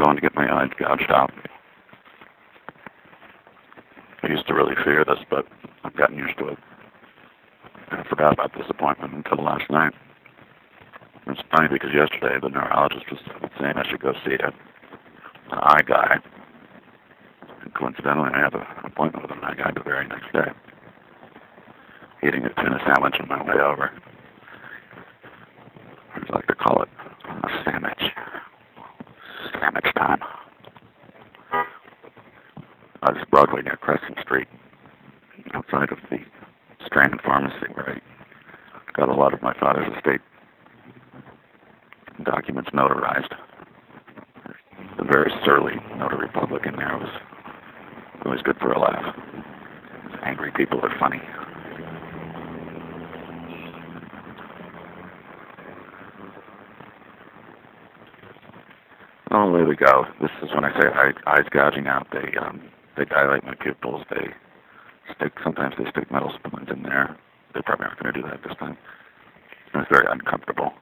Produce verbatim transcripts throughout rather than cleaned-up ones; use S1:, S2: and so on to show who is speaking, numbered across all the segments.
S1: going to get my eyes gouged out. I used to really fear this, but I've gotten used to it. I forgot about this appointment until last night. It's funny because yesterday the neurologist was saying I should go see a, an eye guy. And coincidentally, I have a, an appointment with an eye guy the very next day. Eating a tuna sandwich on my way over. I'd like to call it a sandwich. Sandwich time. Uh, this is Broadway near Crescent Street, outside of the Strand Pharmacy, where I got a lot of my father's estate documents notarized. The very surly notary public in there was always good for a laugh. Angry people are funny. Oh, there we go. This is when I say eye, eyes gouging out. They um, they dilate my pupils. They stick. Sometimes they stick metal spoons in there. They probably aren't going to do that this time. It's very uncomfortable.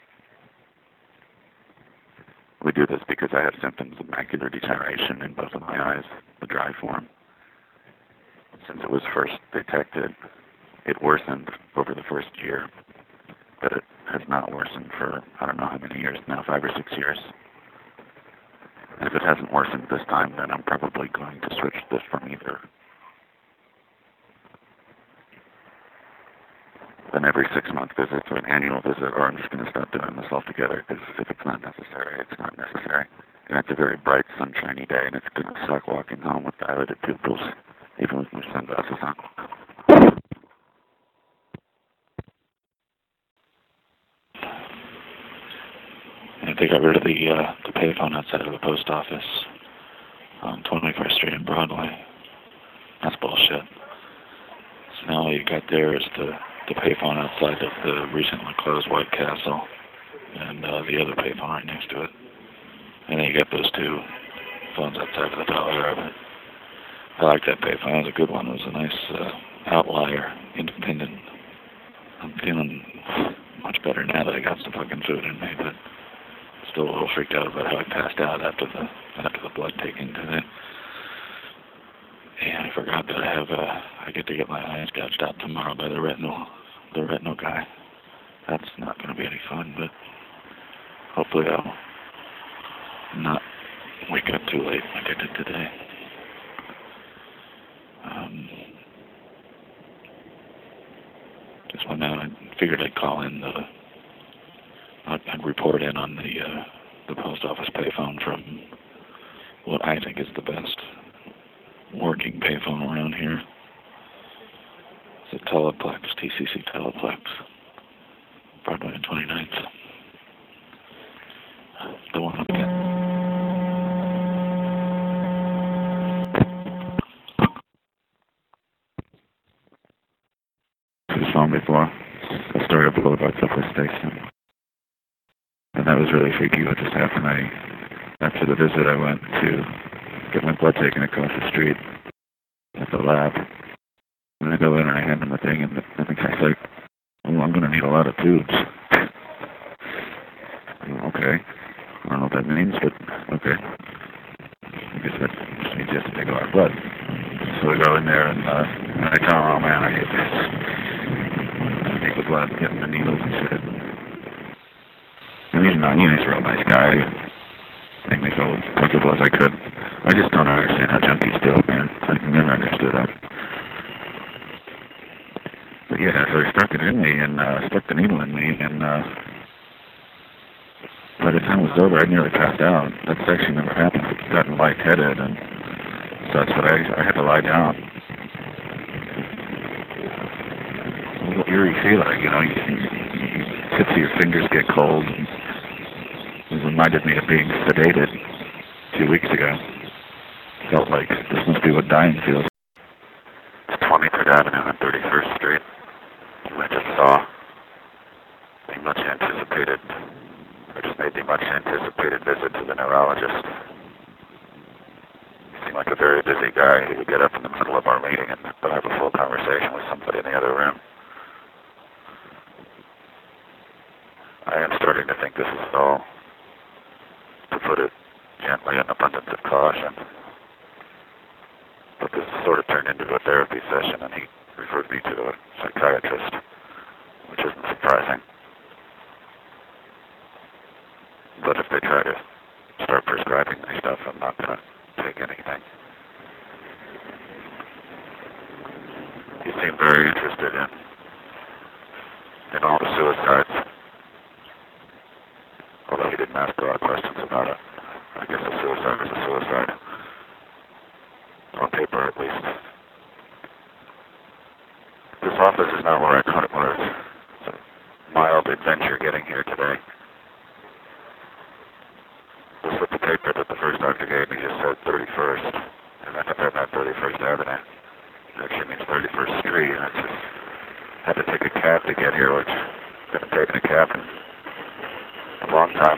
S1: We do this because I have symptoms of macular degeneration in both of my eyes, the dry form. Since it was first detected, it worsened over the first year, but it has not worsened for I don't know how many years now, five or six years. And if it hasn't worsened this time, then I'm probably going to switch this from either an every six-month visit to an annual visit, or I'm just going to stop doing this altogether, because if it's not necessary, it's not necessary. And it's a very bright, sunshiny day, and it's going to suck walking home with dilated pupils, even with my sunglasses on. And they got rid of the, uh, the payphone outside of the post office on twenty-first Street and Broadway. That's bullshit. So now all you got there is the the payphone outside of the recently closed White Castle, and uh, the other payphone right next to it. And then you got those two phones outside of the Dollar of it. I like that payphone. It was a good one. It was a nice uh, outlier, independent. I'm feeling much better now that I got some fucking food in me, but still a little freaked out about how I passed out after the after the blood taking today. And I forgot that I have uh, I get to get my eyes gouged out tomorrow by the retinal the retinal guy. That's not going to be any fun, but hopefully I'll not wake up too late like I did today. Um, just went out. I figured I'd call in the. I'd, I'd report in on the uh, the post office payphone from what I think is the best working payphone around here. It's a Teleplex, T C C Teleplex, Broadway and twenty-ninth. The one up again. This phone before. I started up Boulevard Subway Station. And that was really freaky what just happened. I, after the visit, I went to get my blood taken across the street at the lab. And I go in and I hand him the thing, and the, and the guy's like, oh, I'm going to need a lot of tubes. Okay. I don't know what that means, but okay. I guess that just means you have to take a lot of blood. So I go in there, and, uh, and I tell him, oh man, I hate this. I take the blood, getting the needles and shit. And he's not, you know, he's a real nice guy. Make me feel as comfortable as I could. I just don't understand how junkies do it, man. I never understood that. But yeah, so he stuck it in me, and uh, stuck the needle in me, and uh, by the time it was over, I nearly passed out. That's actually never happened. I've gotten lightheaded, and so that's what I, I had to lie down. A little eerie feeling, you know, you, you, you, tips of your fingers get cold. It reminded me of being sedated two weeks ago. Felt like this must be what dying feels. It's twenty-third Avenue and thirty-first Street. I just saw the much anticipated, I just made the much anticipated visit to the neurologist. He seemed like a very busy guy. He would get up in the middle of our meeting and have a full conversation with somebody in the other room. I am starting to think this is all, to put it gently an abundance of caution. But this sort of turned into a therapy session, and he referred me to a psychiatrist, which isn't surprising. But if they try to start prescribing me stuff, I'm not going to take anything. He seemed very interested in in all the suicides. Although he didn't ask a lot of questions about it. I guess a suicide is a suicide. On paper, at least. This office is not where I thought it was. It's a mild adventure getting here today. The slip of paper that the first doctor gave me just said thirty-first, and I thought that meant thirty-first Avenue. It actually means thirty-first Street, and I just had to take a cab to get here, which I've been taking a cab in a long time.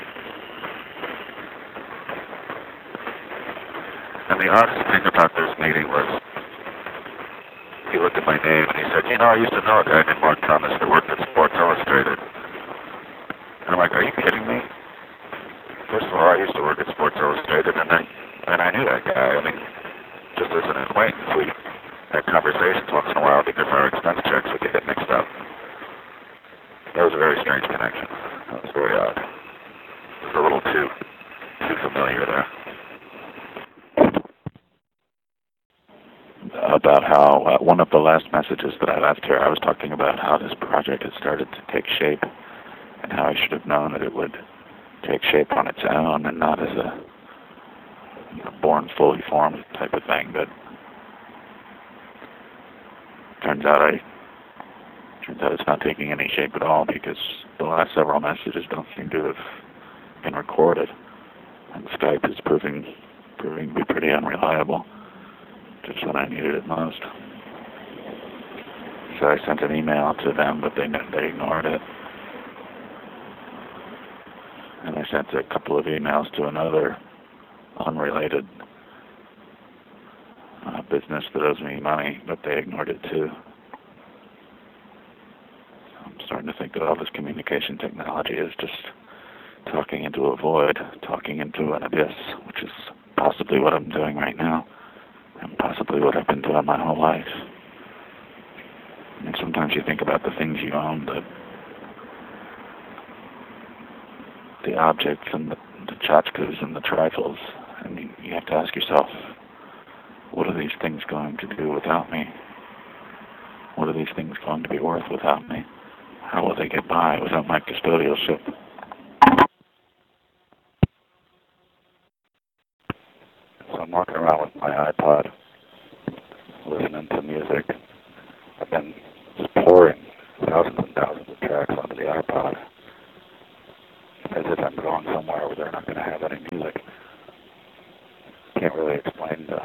S1: And the oddest thing about this meeting was, he looked at my name and he said, you know, I used to know a guy named Mark Thomas that worked at Sports Illustrated. And I'm like, are you kidding me? First of all, I used to work at Sports Illustrated, and then and I knew that guy. I mean, just as an acquaintance, we had conversations once in a while because our expense checks would get mixed up. That was a very strange connection. That was very odd. It was a little too, too familiar there. About how uh, one of the last messages that I left her, I was talking about how this project had started to take shape and how I should have known that it would take shape on its own and not as a you know, born fully formed type of thing. But turns out I turns out it's not taking any shape at all, because the last several messages don't seem to have been recorded, and Skype is proving proving to be pretty unreliable, just when I needed it most. So I sent an email to them, but they they ignored it. And I sent a couple of emails to another unrelated uh, business that owes me money, but they ignored it too. So I'm starting to think that all this communication technology is just talking into a void, talking into an abyss, which is possibly what I'm doing right now, and possibly what I've been doing my whole life. And sometimes you think about the things you own, the the objects and the, the tchotchkes and the trifles, and you, you have to ask yourself, what are these things going to do without me? What are these things going to be worth without me? How will they get by without my custodialship? So I'm walking around with my iPod, listening to music. I've been just pouring thousands and thousands of tracks onto the iPod, as if I'm going somewhere where they're not going to have any music. Can't really explain the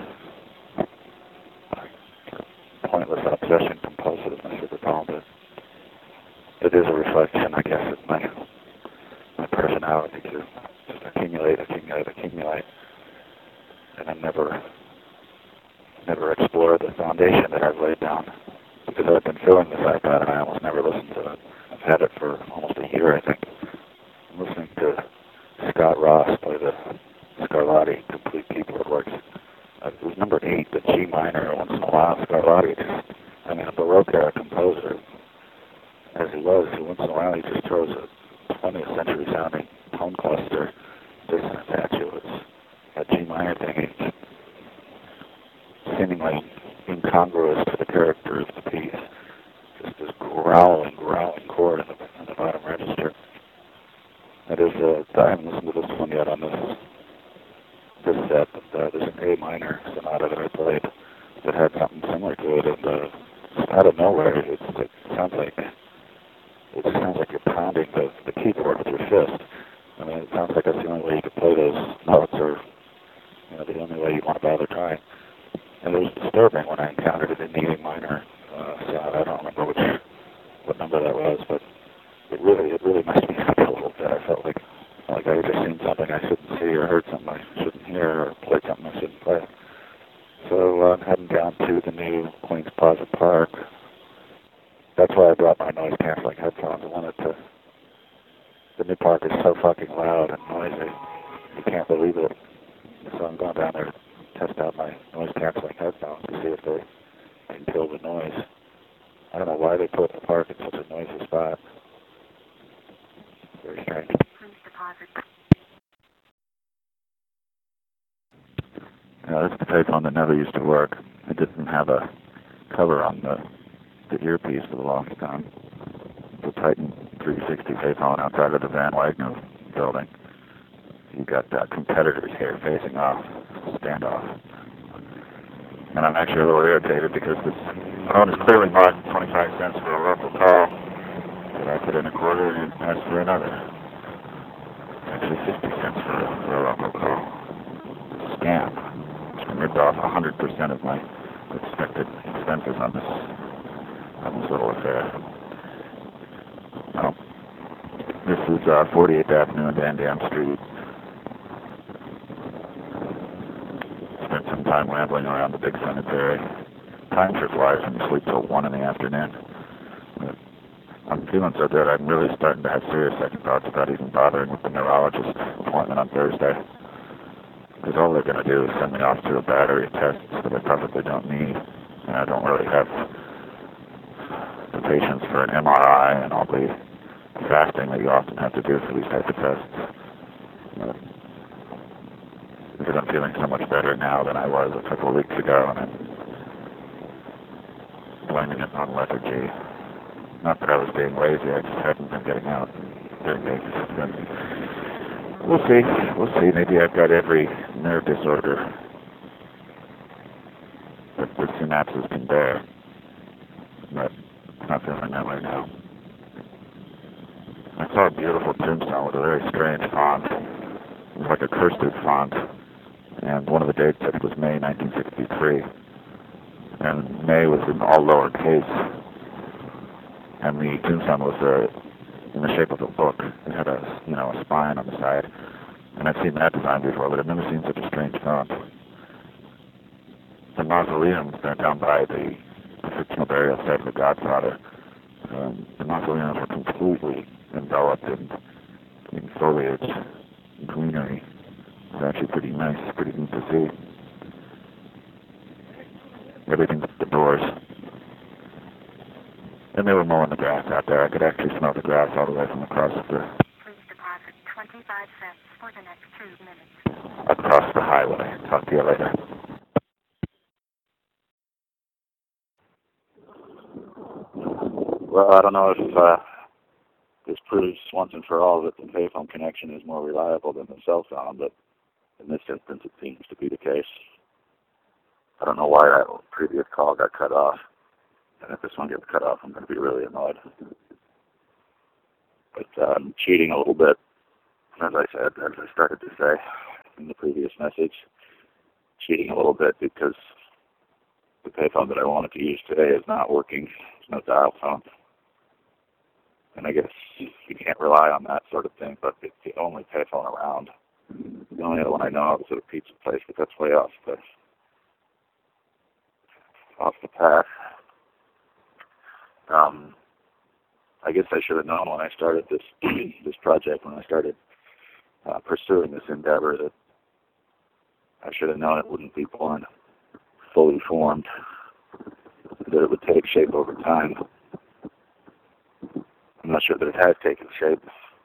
S1: uh, pointless obsession compulsiveness of the problem, but it is a reflection, I guess, of my my personality to just accumulate, accumulate, accumulate, and then never never explore the foundation that I've laid down, because I've been filling this iPad and I almost never listened to it. I've had it for almost a year, I think. I'm listening to Scott Ross play the Scarlatti Complete Keyboard Works. Uh, it was number eight, the G minor. Once in a while, Scarlatti just, I mean, a Baroque era composer, as he was, once in a while he just throws a twentieth century sounding tone cluster dissonance at you. It's a G minor thing. It's seemingly incongruous to the character of the piece. Just this growling, growling chord in the, in the bottom register. That is, uh, I haven't listened to this one yet on this this set, but uh, there's an A minor sonata that I played that had something similar to it, and uh, just out of nowhere, it's, it sounds like it just sounds like you're pounding the, the keyboard with your fist. I mean, it sounds like that's the only way you could play those notes, or you know, the only way you want to bother trying. And it was disturbing when I encountered it in the A minor uh, sonata. I don't remember which what number that was, but it really, it really messed me up a little bit. I felt like, like I had just seen something I shouldn't see, or heard something I shouldn't hear, or played something I shouldn't play. So uh, I'm heading down to the new Queens Plaza Park. That's why I brought my noise canceling headphones. I wanted to. The new park is so fucking loud and noisy. You can't believe it. down there to test out my noise canceling headphones to see if they can kill the noise. I don't know why they put the park in such a noisy spot. Very strange. Yeah, that's the payphone that never used to work. It didn't have a cover on the, the earpiece for the longest time. The Titan three sixty payphone outside of the Van Wagner building. You got uh, competitors here facing off, standoff. And I'm actually a little irritated because this phone is clearly marked twenty-five cents for a local call. But I put in a quarter and asked for another. Actually fifty cents for a, for a local call. Scam. I ripped off one hundred percent of my expected expenses on this, on this little affair. Well, this is uh, forty-eighth Avenue and Van Dam Street. Spent some time rambling around the big cemetery. Time sure flies when you sleep till one in the afternoon. But I'm feeling so good, I'm really starting to have serious second thoughts about even bothering with the neurologist appointment on Thursday. Because all they're going to do is send me off to a battery of tests that I probably don't need. And I don't really have the patience for an M R I and all the fasting that you often have to do for these types of tests. But because I'm feeling so much better now than I was a couple of weeks ago, and I'm blaming it on lethargy. Not that I was being lazy, I just hadn't been getting out and doing things. We'll see. We'll see. Maybe I've got every nerve disorder that the synapses can bear. But I'm not feeling that way now. I saw a beautiful tombstone with a very strange font. It was like a cursive font. And one of the dates said it was May nineteen sixty-three. And May was in all lowercase. And the tombstone was uh, in the shape of a book. It had a, you know, a spine on the side. And I've seen that design before, but I've never seen such a strange font. The mausoleums that down by the, the fictional burial site of the Godfather, um, the mausoleums were completely enveloped in, in foliage and greenery. It was actually pretty nice, pretty neat to see. Everything but the doors. And they were mowing the grass out there. I could actually smell the grass all the way from across the...
S2: Please deposit twenty-five cents for the next two minutes.
S1: Across the highway. Talk to you later. Well, I don't know if uh, this proves once and for all that the payphone connection is more reliable than the cell phone, but in this instance it seems to be the case. I don't know why that previous call got cut off. And if this one gets cut off, I'm going to be really annoyed. But uh, I'm cheating a little bit, as I said, as I started to say in the previous message. Cheating a little bit because the payphone that I wanted to use today is not working. There's no dial phone. And I guess you can't rely on that sort of thing, but it's the only payphone around. The only other one I know of is at a pizza place, but that's way off the, off the path. Um, I guess I should have known when I started this this project, when I started uh, pursuing this endeavor, that I should have known it wouldn't be born fully formed, that it would take shape over time. I'm not sure that it has taken shape.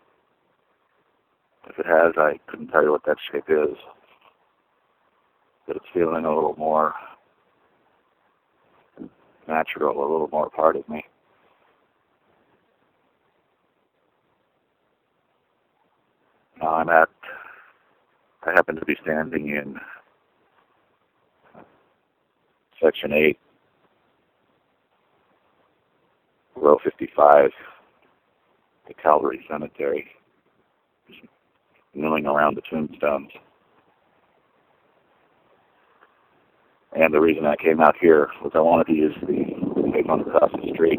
S1: If it has, I couldn't tell you what that shape is. But it's feeling a little more natural, a little more part of me. Now I'm at, I happen to be standing in Section eight, row fifty-five, the Calvary Cemetery, milling around the tombstones. And the reason I came out here was I wanted to use the payphone across the street.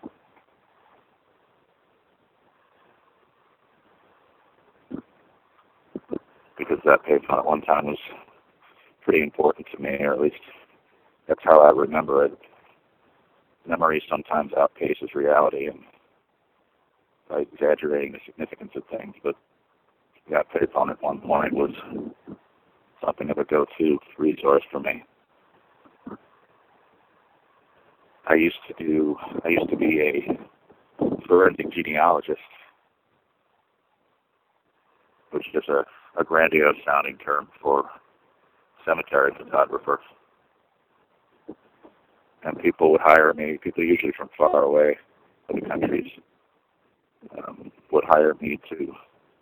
S1: Because that payphone at one time was pretty important to me, or at least that's how I remember it. Memory sometimes outpaces reality, and by exaggerating the significance of things, but that payphone at one point was something of a go-to resource for me. I used to do, I used to be a forensic genealogist, which is a, a grandiose sounding term for cemetery photographer. And people would hire me, people usually from far away, other countries, um, would hire me to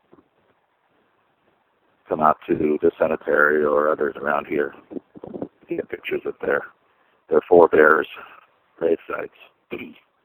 S1: come out to the cemetery or others around here to get pictures of their, their forebears' grave sites.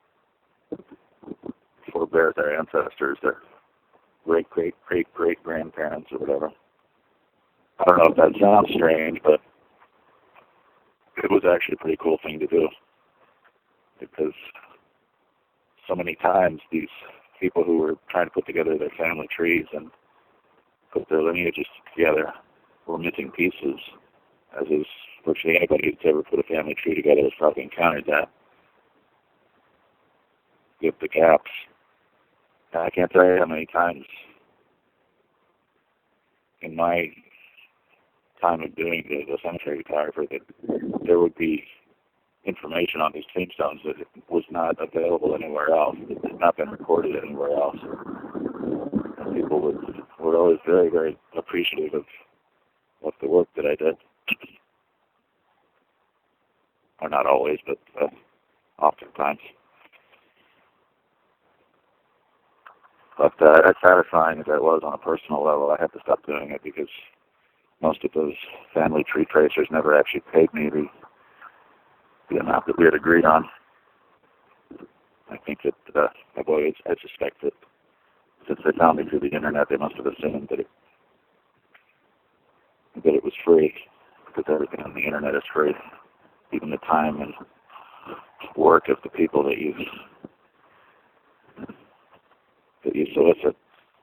S1: Forebears, their ancestors, their great, great, great, great grandparents or whatever. I don't know if that sounds strange, but it was actually a pretty cool thing to do, because so many times these people who were trying to put together their family trees and put their lineages together were missing pieces, as is virtually anybody who's ever put a family tree together has probably encountered that. With the gaps. I can't tell you how many times in my time of doing the, the cemetery photographer that there would be information on these tombstones that was not available anywhere else, that had not been recorded anywhere else. And people would, were always very, very appreciative of, of the work that I did. Or not always, but uh, oftentimes. But uh, as satisfying as that was on a personal level, I had to stop doing it because most of those family tree tracers never actually paid me the, the amount that we had agreed on. I think that, uh, I've always, I suspect that since they found me through the internet, they must have assumed that it, that it was free, because everything on the internet is free, even the time and work of the people that you that you solicit.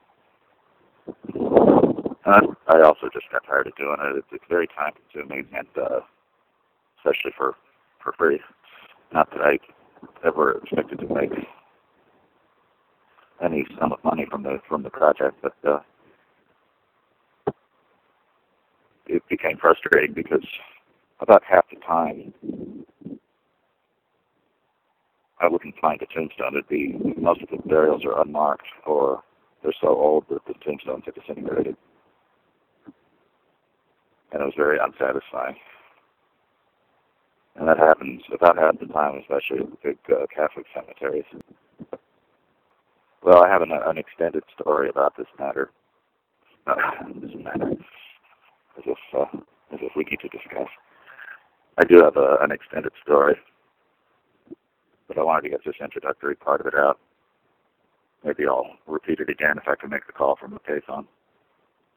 S1: And I also just got tired of doing it. It's, it's very time consuming, and uh, especially for, for free. Not that I ever expected to make any sum of money from the from the project, but uh, it became frustrating because about half the time I wouldn't find a tombstone. It'd be, most of the burials are unmarked, or they're so old that the tombstones are disintegrated. And it was very unsatisfying. And that happens about half the time, especially in the big uh, Catholic cemeteries. Well, I have an, an extended story about this matter. Uh, this matter, as if, uh, as if we need to discuss. I do have a, an extended story, but I wanted to get this introductory part of it out. Maybe I'll repeat it again if I can make the call from the payphone.